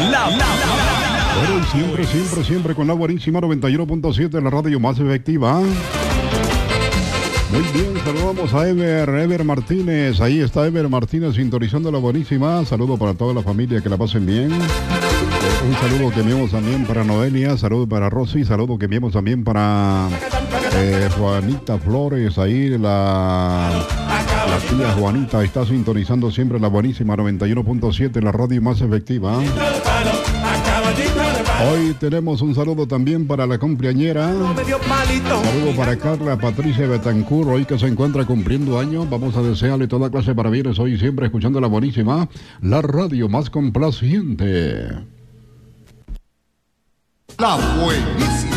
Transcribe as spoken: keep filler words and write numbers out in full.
La, la, la, Pero y siempre, siempre, siempre con la buenísima noventa y uno punto siete, la radio más efectiva. Muy bien, saludamos a Ever, Ever Martínez. Ahí está Ever Martínez sintonizando la buenísima. Saludo para toda la familia, que la pasen bien. Un saludo que enviamos también para Noelia, saludo para Rosy, saludo que enviamos también para eh, Juanita Flores, ahí la, la tía Juanita está sintonizando siempre la buenísima noventa y uno punto siete, la radio más efectiva. Hoy tenemos un saludo también para la cumpleañera. Saludo para Carla Patricia Betancur, hoy que se encuentra cumpliendo años. Vamos a desearle toda clase de parabienes hoy, siempre escuchando la buenísima, la radio más complaciente. La buenísima.